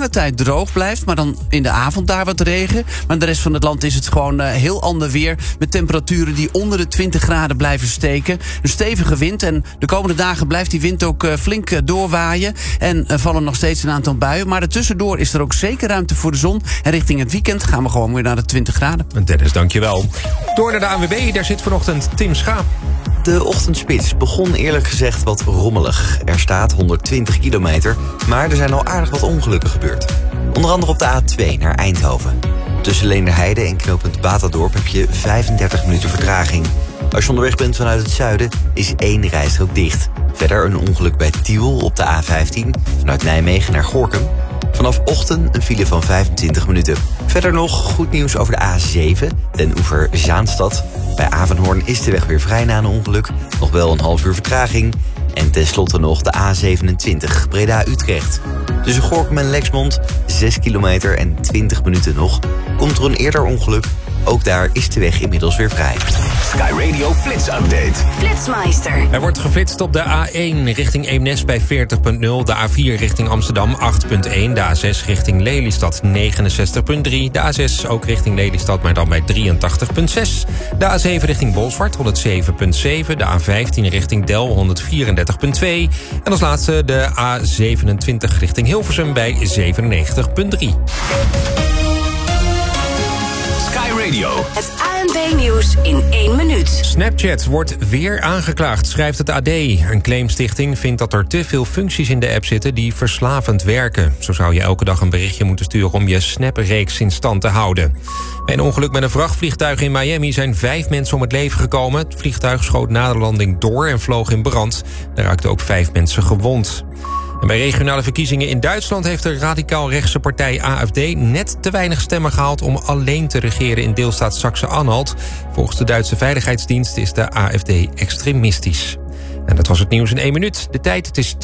lange tijd droog blijft, maar dan in de avond daar wat regen. Maar in de rest van het land is het gewoon heel ander weer, met temperaturen die onder de 20 graden blijven steken. Een stevige wind en de komende dagen blijft die wind ook flink doorwaaien. En vallen nog steeds een aantal buien. Maar ertussendoor is er ook zeker ruimte voor de zon. En richting het weekend gaan we gewoon weer naar de 20 graden. Dennis, dankjewel. Door naar de ANWB, daar zit vanochtend Tim Schaap. De ochtendspits begon eerlijk gezegd wat rommelig. Er staat 120 kilometer, maar er zijn al aardig wat ongelukken gebeurd. Onder andere op de A2 naar Eindhoven. Tussen Leenderheide en knooppunt Batadorp heb je 35 minuten vertraging. Als je onderweg bent vanuit het zuiden, is 1 rijstrook dicht. Verder een ongeluk bij Tiel op de A15, vanuit Nijmegen naar Gorinchem. Vanaf ochtend een file van 25 minuten. Verder nog goed nieuws over de A7, Den Oever-Zaanstad. Bij Avenhoorn is de weg weer vrij na een ongeluk. Nog wel een half uur vertraging. En tenslotte nog de A27, Breda-Utrecht. Tussen Gorinchem en Lexmond, 6 kilometer en 20 minuten nog. Komt er een eerder ongeluk. Ook daar is de weg inmiddels weer vrij. Sky Radio Flits Update. Flitsmeister. Er wordt geflitst op de A1 richting Eemnes bij 40.0. De A4 richting Amsterdam 8.1. De A6 richting Lelystad 69.3. De A6 ook richting Lelystad, maar dan bij 83.6. De A7 richting Bolsward 107.7. De A15 richting Del 134.2. En als laatste de A27 richting Hilversum bij 97.3. Radio. Het ANP-nieuws in 1 minuut. Snapchat wordt weer aangeklaagd, schrijft het AD. Een claimstichting vindt dat er te veel functies in de app zitten die verslavend werken. Zo zou je elke dag een berichtje moeten sturen om je Snap-reeks in stand te houden. Bij een ongeluk met een vrachtvliegtuig in Miami zijn 5 mensen om het leven gekomen. Het vliegtuig schoot na de landing door en vloog in brand. Daar raakten ook 5 mensen gewond. En bij regionale verkiezingen in Duitsland heeft de radicaal-rechtse partij AfD net te weinig stemmen gehaald om alleen te regeren in deelstaat Saxe-Anhalt. Volgens de Duitse Veiligheidsdienst is de AfD extremistisch. En dat was het nieuws in 1 minuut. De tijd, het is